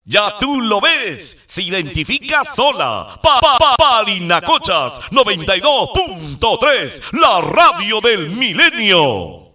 Ya tú lo ves, se identifica sola. Parinacochas 92.3, la radio del milenio.